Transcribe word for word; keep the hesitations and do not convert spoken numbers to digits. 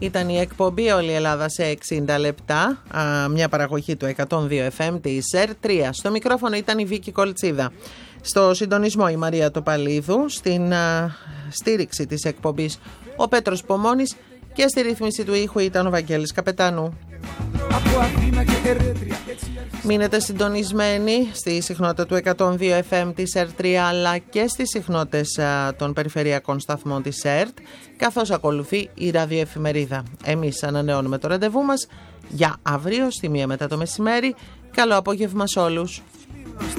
Ήταν η εκπομπή Όλη η Ελλάδα σε εξήντα λεπτά, μια παραγωγή του εκατόν δύο εφ εμ της ΕΡ τρία. Στο μικρόφωνο ήταν η Βίκη Κολτσίδα. Στο συντονισμό η Μαρία Τοπαλίδου, στην α, στήριξη της εκπομπής ο Πέτρος Πομώνης και στη ρύθμιση του ήχου ήταν ο Βαγγέλης Καπετάνου. Μείνετε συντονισμένοι στη συχνότητα του εκατόν δύο εφ εμ της ΕΡ τρία αλλά και στις συχνότητες α, των περιφερειακών σταθμών της ΕΡΤ, καθώς ακολουθεί η ραδιοεφημερίδα. Εμείς ανανεώνουμε το ραντεβού μας για αύριο στη μία μετά το μεσημέρι. Καλό απόγευμα σε όλους.